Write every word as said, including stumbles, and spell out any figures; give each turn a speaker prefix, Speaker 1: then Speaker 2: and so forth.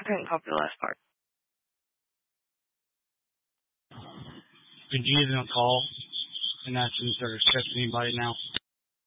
Speaker 1: couldn't copy the last part.
Speaker 2: Could you give them a call and ask them if they're accepting anybody now?